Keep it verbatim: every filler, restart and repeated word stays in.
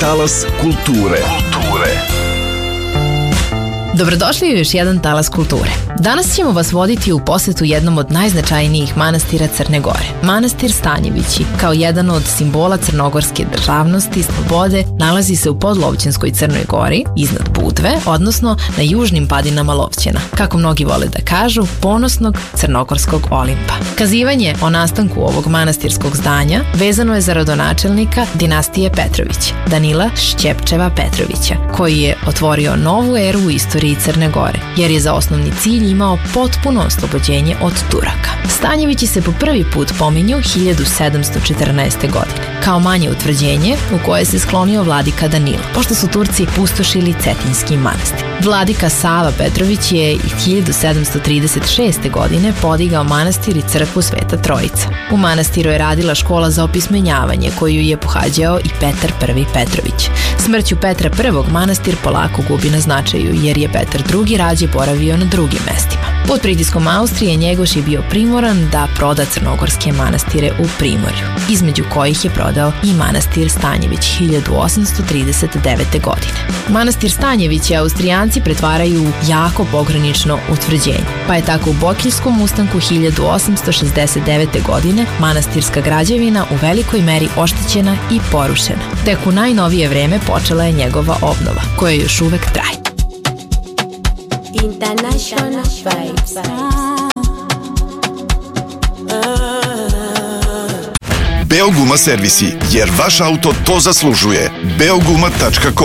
talas kulture. Kulture. Dobrodošli u još jedan talas kulture. Danas ćemo vas voditi u posetu jednom od najznačajnijih manastira Crne Gore. Manastir Stanjevići, kao jedan od simbola crnogorske državnosti i slobode, nalazi se u podlovćenskoj Crnoj Gori, iznad Budve, odnosno na južnim padinama Lovćena, kako mnogi vole da kažu, ponosnog crnogorskog Olimpa. Kazivanje o nastanku ovog manastirskog zdanja vezano je za rodonačelnika dinastije Petrović, Danila Šćepčeva Petrovića, koji je otvorio novu eru u istoriji Crne Gore, jer je za osnovni cilj imao potpuno oslobođenje od Turaka. Stanjevići se po prvi put pominju hiljadu sedamsto četrnaeste. godine, kao manje utvrđenje u koje se sklonio vladika Danilo, pošto su Turci pustošili Cetinjski manastir. Vladika Sava Petrović je i hiljadu sedamsto trideset šeste. godine podigao manastir i crkvu Sveta Trojica. U manastiru je radila škola za opismenjavanje, koju je pohađao i Petar Prvi Petrović. Smrću Petra Prvog manastir polako gubi na značaju, jer je Petar Drugi rađe boravio na drugim mestima. Pod pritiskom Austrije Njegoš je bio primoran da proda crnogorske manastire u Primorju, između kojih je prodao i manastir Stanjević hiljadu osamsto trideset devete. godine. Manastir Stanjević je Austrijanci pretvaraju u jako pogranično utvrđenje, pa je tako u Bokeljskom ustanku hiljadu osamsto šezdeset devete. godine manastirska građevina u velikoj meri oštećena i porušena. Tek u najnovije vreme počela je njegova obnova, koja još uvek traje. International vibes. Beoguma servisi, jer vaš auto to zaslužuje. beoguma tačka com